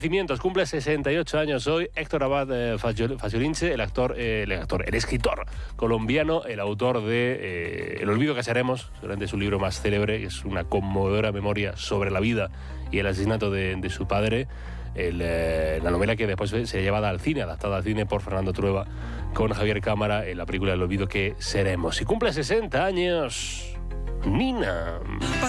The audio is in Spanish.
Cumple 68 años hoy Héctor Abad Faciolince, el escritor colombiano, el autor de El olvido que haremos, seguramente su libro más célebre, que es una conmovedora memoria sobre la vida y el asesinato de su padre. La novela que después se llevada al cine, adaptada al cine por Fernando Trueba, con Javier Cámara, en la película El olvido que seremos. Y cumple 60 años Nina.